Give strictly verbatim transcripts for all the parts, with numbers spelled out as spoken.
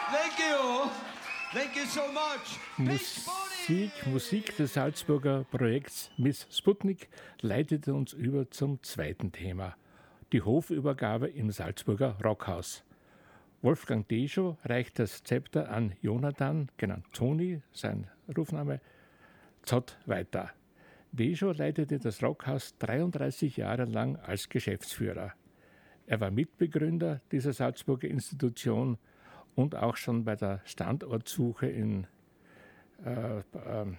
Thank you. Thank you so much. Musik, Musik des Salzburger Projekts Miss Sputnik leitet uns über zum zweiten Thema. Die Hofübergabe im Salzburger Rockhaus. Wolfgang Deschow reicht das Zepter an Jonathan, genannt Toni, sein Rufname, Zott weiter. Deschow leitete das Rockhaus dreiunddreißig Jahre lang als Geschäftsführer. Er war Mitbegründer dieser Salzburger Institution und auch schon bei der Standortsuche in äh, äh,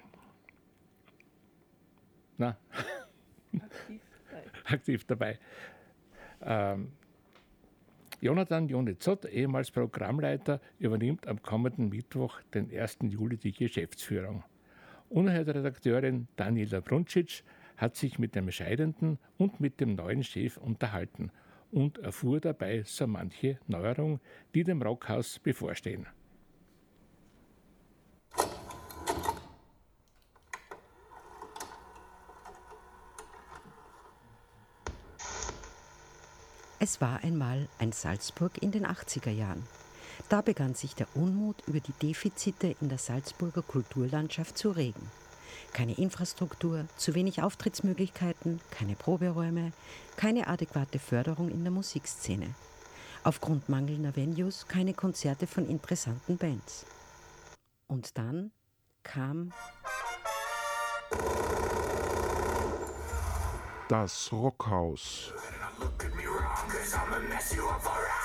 na, aktiv, aktiv dabei. Ähm, Jonathan Joni Zott, ehemals Programmleiter, übernimmt am kommenden Mittwoch, den ersten Juli, die Geschäftsführung. Unsere Redakteurin Daniela Bruncic hat sich mit dem Scheidenden und mit dem neuen Chef unterhalten und erfuhr dabei so manche Neuerung, die dem Rockhaus bevorstehen. Es war einmal ein Salzburg in den achtziger Jahren. Da begann sich der Unmut über die Defizite in der Salzburger Kulturlandschaft zu regen. Keine Infrastruktur, zu wenig Auftrittsmöglichkeiten, keine Proberäume, keine adäquate Förderung in der Musikszene. Aufgrund mangelnder Venues keine Konzerte von interessanten Bands. Und dann kam das Rockhaus.